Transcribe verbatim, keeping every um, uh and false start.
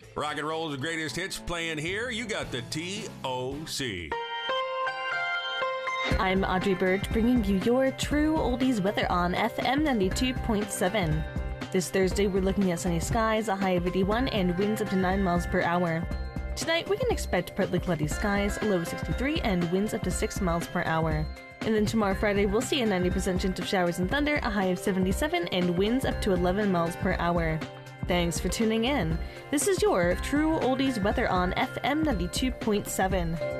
Rock and roll's greatest hits playing here. You got the T O C. I'm Audrey Bird, bringing you your true oldies weather on F M ninety-two point seven. This Thursday, we're looking at sunny skies, a high of eighty-one, and winds up to nine miles per hour. Tonight, we can expect partly cloudy skies, a low of sixty-three, and winds up to six miles per hour. And then tomorrow, Friday, we'll see a ninety percent chance of showers and thunder, a high of seventy-seven, and winds up to eleven miles per hour. Thanks for tuning in. This is your true oldies weather on F M ninety-two point seven.